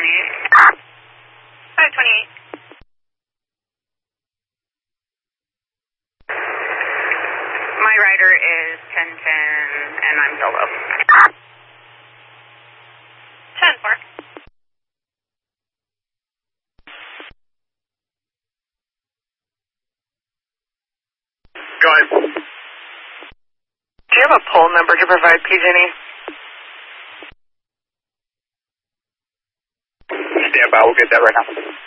528. 528. My rider is 1010, and I'm solo. 10-4. Go ahead. Do you have a poll number to provide, PG&E? Stand by, we'll get that right now.